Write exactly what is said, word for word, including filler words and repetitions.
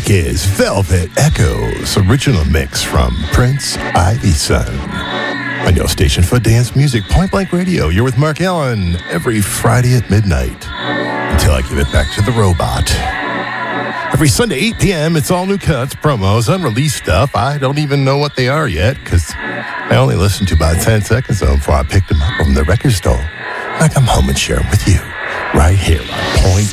is Velvet Echoes, original mix from Prince Ivyson. On your station for dance music, Point Blank Radio. You're with Mark Allen every Friday at midnight until I give it back to the robot. Every Sunday, eight p.m., it's all new cuts, promos, unreleased stuff. I don't even know what they are yet because I only listened to about ten seconds of them before I picked them up from the record store. I come home and share them with you right here on Point